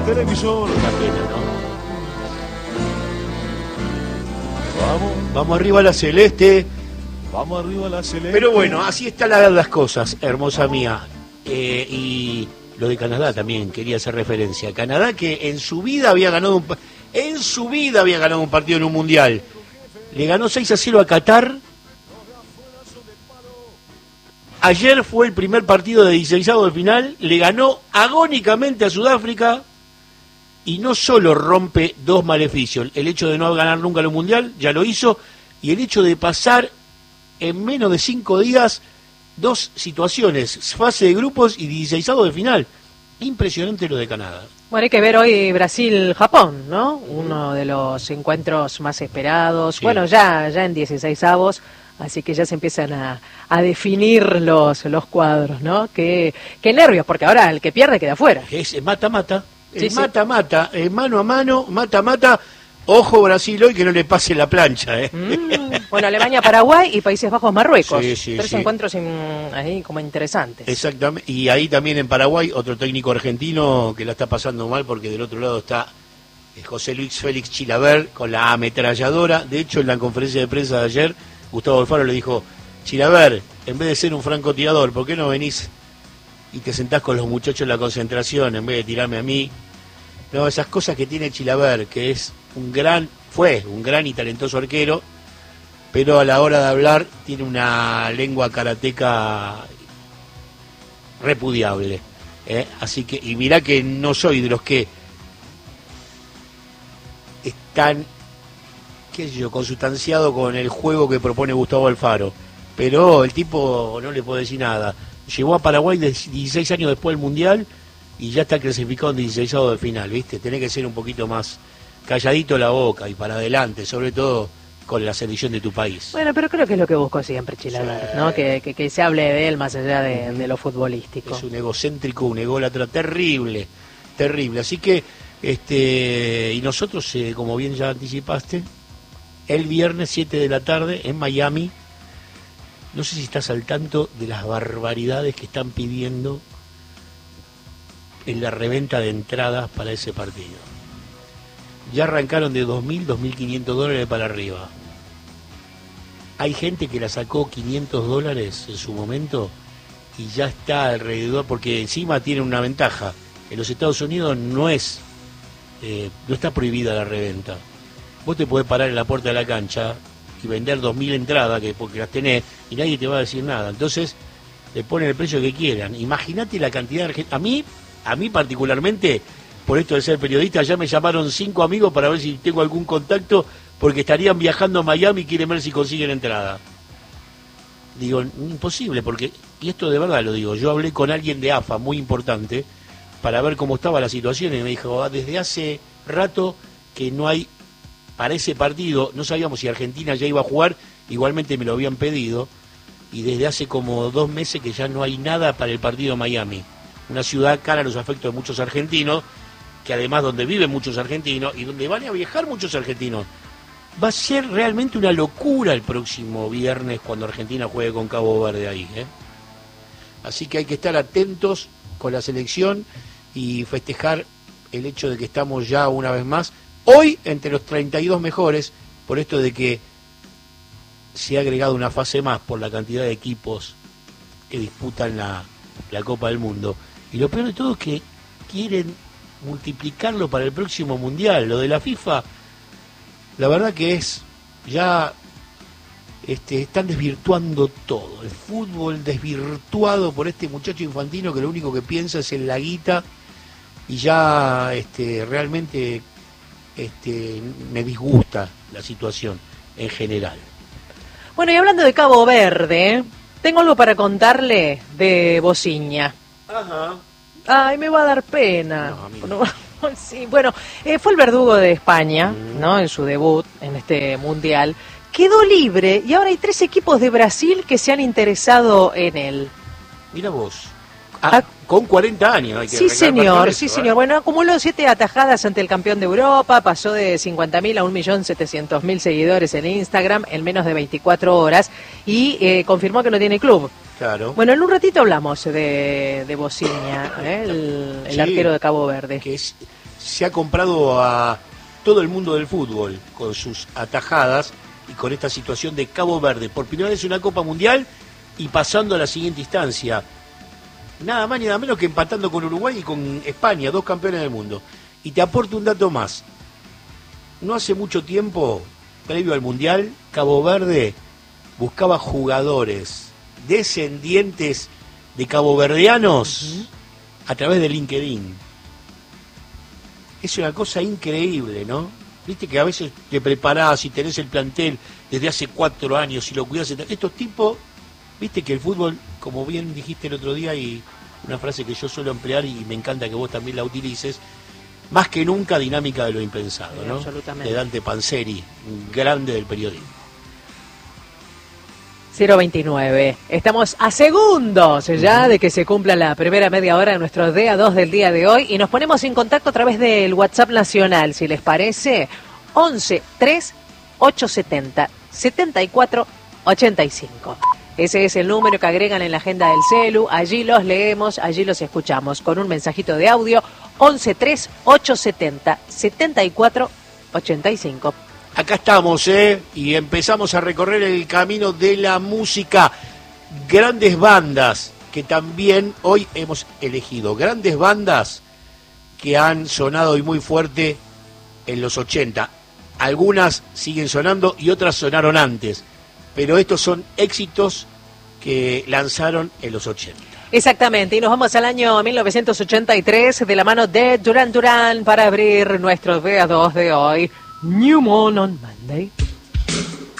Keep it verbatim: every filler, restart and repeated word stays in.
televisor. Una pena, ¿no? Vamos, Vamos arriba a la celeste. vamos arriba a la celeste. Pero bueno, así están las cosas, hermosa mía. Eh, y lo de Canadá también, quería hacer referencia. Canadá que en su vida había ganado un, en su vida había ganado un partido en un mundial. Le ganó seis a cero a Qatar. Ayer fue el primer partido de dieciseisavo de final. Le ganó agónicamente a Sudáfrica. Y no solo rompe dos maleficios, el hecho de no ganar nunca el mundial, ya lo hizo, y el hecho de pasar en menos de cinco días dos situaciones, fase de grupos y dieciseisavo de final. Impresionante lo de Canadá. Bueno, hay que ver hoy Brasil-Japón, ¿no? Uno de los encuentros más esperados. Sí. Bueno, ya ya en dieciseisavos, así que ya se empiezan a, a definir los los cuadros, ¿no? Qué, qué nervios, porque ahora el que pierde queda fuera. Es mata-mata, Sí, el sí. mata-mata, eh, mano a mano, mata-mata. Ojo Brasil hoy que no le pase la plancha, ¿eh? Mm, bueno, Alemania-Paraguay y Países Bajos-Marruecos. Sí, sí, Tres sí. encuentros in- ahí como interesantes. Exactamente, y ahí también en Paraguay otro técnico argentino que la está pasando mal porque del otro lado está eh, José Luis Félix Chilavert con la ametralladora. De hecho, en la conferencia de prensa de ayer, Gustavo Alfaro le dijo: Chilavert, en vez de ser un francotirador, ¿por qué no venís y te sentás con los muchachos en la concentración en vez de tirarme a mí? No, esas cosas que tiene Chilavert, que es un gran, fue un gran y talentoso arquero, pero a la hora de hablar tiene una lengua karateca repudiable, ¿eh? Así que, y mirá que no soy de los que están, qué sé yo, consustanciado con el juego que propone Gustavo Alfaro, pero el tipo no le puedo decir nada. Llegó a Paraguay de dieciséis años después del Mundial y ya está clasificado en dieciseisavo de final, ¿viste? Tenés que ser un poquito más calladito la boca y para adelante, sobre todo con la selección de tu país. Bueno, pero creo que es lo que busco siempre Chilavert, Sí. ¿no? Que, que, que se hable de él más allá de, de lo futbolístico. Es un egocéntrico, un ególatra terrible, terrible. Así que, este, y nosotros, eh, como bien ya anticipaste, el viernes siete de la tarde en Miami, no sé si estás al tanto de las barbaridades que están pidiendo en la reventa de entradas para ese partido. Ya arrancaron de dos mil, dos mil quinientos dólares para arriba. Hay gente que la sacó quinientos dólares en su momento y ya está alrededor, porque encima tiene una ventaja. En los Estados Unidos no es, eh, no está prohibida la reventa. Vos te podés parar en la puerta de la cancha y vender dos mil entradas, que porque las tenés, y nadie te va a decir nada. Entonces, le ponen el precio que quieran. Imagínate la cantidad de gente. A mí, a mí particularmente, por esto de ser periodista, ya me llamaron cinco amigos para ver si tengo algún contacto, porque estarían viajando a Miami y quieren ver si consiguen entrada. Digo, imposible, porque, y esto de verdad lo digo, yo hablé con alguien de A F A, muy importante, para ver cómo estaba la situación, y me dijo, ah, desde hace rato que no hay, para ese partido, no sabíamos si Argentina ya iba a jugar, igualmente me lo habían pedido, y desde hace como dos meses que ya no hay nada para el partido de Miami. Una ciudad cara a los afectos de muchos argentinos, que además donde viven muchos argentinos y donde van a viajar muchos argentinos. Va a ser realmente una locura el próximo viernes cuando Argentina juegue con Cabo Verde ahí, ¿eh? Así que hay que estar atentos con la selección y festejar el hecho de que estamos ya una vez más, hoy entre los treinta y dos mejores, por esto de que se ha agregado una fase más por la cantidad de equipos que disputan la, la Copa del Mundo. Y lo peor de todo es que quieren multiplicarlo para el próximo Mundial. Lo de la FIFA, la verdad que es, ya este, están desvirtuando todo. El fútbol desvirtuado por este muchacho infantino que lo único que piensa es en la guita y ya este, realmente este, me disgusta la situación en general. Bueno, y hablando de Cabo Verde, tengo algo para contarle de Bociña. Ajá. Ay, me va a dar pena. No, a mí no. No, sí, bueno, eh, fue el verdugo de España, ¿no? En su debut en este mundial. Quedó libre y ahora hay tres equipos de Brasil que se han interesado en él. Mira vos. Ah, Ah, con cuarenta años. Hay que Sí, recalcar señor, eso, sí, ¿eh? señor. Bueno, acumuló siete atajadas ante el campeón de Europa, pasó de cincuenta mil a un millón setecientos mil seguidores en Instagram en menos de veinticuatro horas y eh, confirmó que no tiene club. Claro. Bueno, en un ratito hablamos de, de Bociña, ¿eh? el, el Sí. arquero de Cabo Verde. Que es, se ha comprado a todo el mundo del fútbol con sus atajadas y con esta situación de Cabo Verde. Por primera vez una Copa Mundial y pasando a la siguiente instancia. Nada más ni nada menos que empatando con Uruguay y con España, dos campeones del mundo. Y te aporto un dato más. No hace mucho tiempo, previo al Mundial, Cabo Verde buscaba jugadores descendientes de caboverdianos uh-huh. a través de LinkedIn. Es una cosa increíble, ¿no? Viste que a veces te preparás y tenés el plantel desde hace cuatro años y lo cuidás. Estos tipos, viste que el fútbol, como bien dijiste el otro día, y una frase que yo suelo emplear y me encanta que vos también la utilices, más que nunca dinámica de lo impensado, ¿no? Absolutamente. De Dante Panzeri, un grande del periodismo. cero veintinueve. Estamos a segundos ya de que se cumpla la primera media hora de nuestro D A dos del día de hoy y nos ponemos en contacto a través del WhatsApp nacional, si les parece, once tres ocho setenta setenta y cuatro ochenta y cinco. Ese es el número que agregan en la agenda del celu, allí los leemos, allí los escuchamos con un mensajito de audio, once tres ocho setenta setenta y cuatro ochenta y cinco. Acá estamos, ¿eh? Y empezamos a recorrer el camino de la música. Grandes bandas que también hoy hemos elegido. Grandes bandas que han sonado y muy fuerte en los ochenta. Algunas siguen sonando y otras sonaron antes. Pero estos son éxitos que lanzaron en los ochenta. Exactamente, y nos vamos al año mil novecientos ochenta y tres de la mano de Duran Duran para abrir nuestro D A dos de hoy. New Moon on Monday.